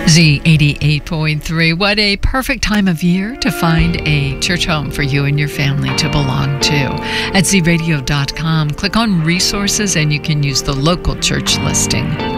Z88.3. What a perfect time of year to find a church home for you and your family to belong to. At zradio.com, click on resources and you can use the local church listing.